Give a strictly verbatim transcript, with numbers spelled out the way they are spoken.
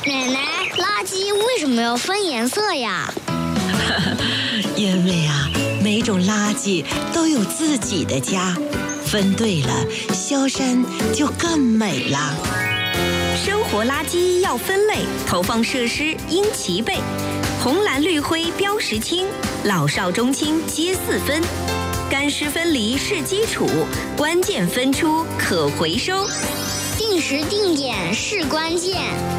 奶奶，垃圾为什么要分颜色呀？ 因为啊，每种垃圾都有自己的家，分对了，萧山就更美了。 生活垃圾要分类，投放设施应齐备，红蓝绿灰标识清，老少中青皆四分。干湿分离是基础，关键分出可回收。 定时定点是关键。